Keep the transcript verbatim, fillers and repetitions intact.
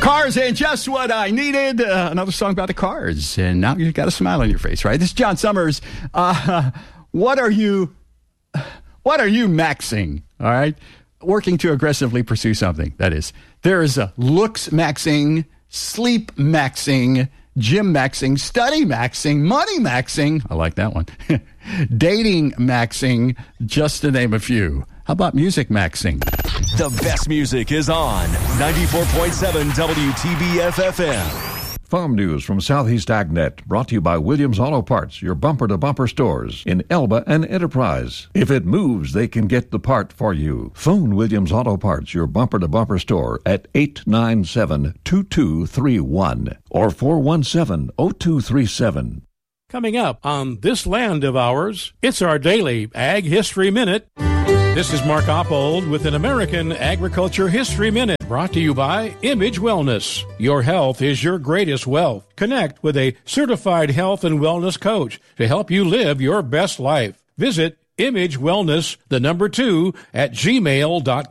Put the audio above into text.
Cars ain't just what I needed. Uh, another song about the cars. And now you've got a smile on your face, right? This is John Summers. Uh, what are you, what are you maxing? All right. Working to aggressively pursue something. That is, there is a looks maxing, sleep maxing, gym maxing, study maxing, money maxing. I like that one. Dating maxing, just to name a few. How about music maxing? The best music is on ninety-four point seven W T B F F M. Farm news from Southeast AgNet, brought to you by Williams Auto Parts, your bumper-to-bumper stores in Elba and Enterprise. If it moves, they can get the part for you. Phone Williams Auto Parts, your bumper-to-bumper store at eight nine seven, two two three one or four one seven, zero two three seven. Coming up on This Land of Ours, it's our daily Ag History Minute. This is Mark Oppold with an American Agriculture History Minute, brought to you by Image Wellness. Your health is your greatest wealth. Connect with a certified health and wellness coach to help you live your best life. Visit Image Wellness, the number two, at gmail dot com.